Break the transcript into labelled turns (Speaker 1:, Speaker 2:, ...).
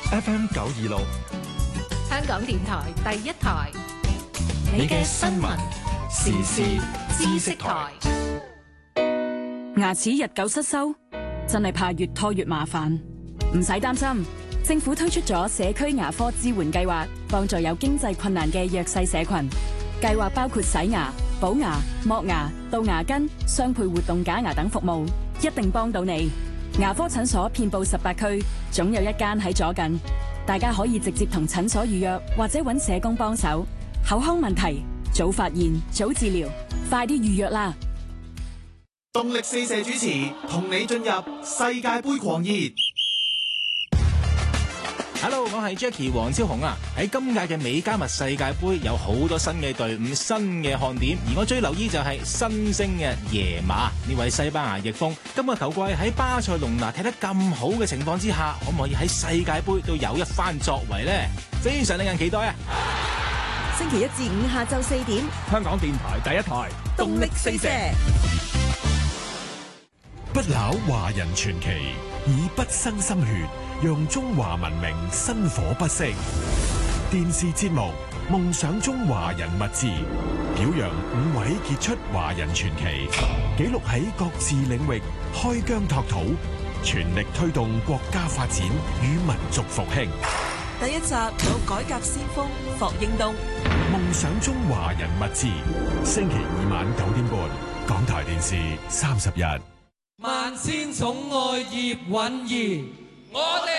Speaker 1: FM 926，
Speaker 2: 香港電台第一台，
Speaker 1: 你嘅新聞時事知識台。
Speaker 3: 牙齒日久失修，真係怕越拖越麻煩。唔使擔心，政府推出咗社區牙科支援計劃，幫助有經濟困難嘅弱勢社群。計劃包括洗牙、補牙、剝牙、到牙根、雙倍活動假牙等服務，一定幫到你。牙科診所遍佈18區，總有一間喺左近。大家可以直接同診所預約，或者揾社工幫手。口腔問題，早發現，早治療，快啲預約啦！
Speaker 4: 動力四射主持，同你進入世界盃狂熱。
Speaker 5: Hello， 我係 Jackie 黃超雄啊！喺今屆嘅美加墨世界盃有好多新嘅隊伍、新嘅看點，而我最留意就係新星嘅耶馬呢位西班牙翼鋒。今個球季喺巴塞隆拿踢得咁好嘅情況之下，可唔可以喺世界盃都有一番作為呢？非常令人期待啊！
Speaker 6: 星期一至五下晝4點，
Speaker 1: 香港電台第一台
Speaker 6: 動力四射。
Speaker 7: 不朽華人傳奇，以不生心血，讓中華文明薪火不息。電視節目《夢想中華人物誌》，表揚5位傑出華人傳奇，記錄喺各自領域開疆拓土，全力推動國家發展與民族復興。
Speaker 6: 第一集有改革先鋒霍英東，《
Speaker 7: 夢想中華人物誌》，星期2晚9點半，港台電視31。
Speaker 8: 萬千寵愛葉蘊儀，我哋